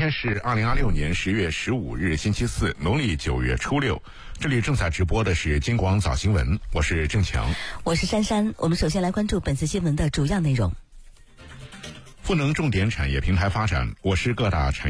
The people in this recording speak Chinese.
天是2026年10月15日星期四，农历9月初6。这里正在直播的是金广早新闻，我是郑强， 我是珊珊。我们首先来关注本次新闻的主要内容。 赋能重点产业平台发展，我市各大产业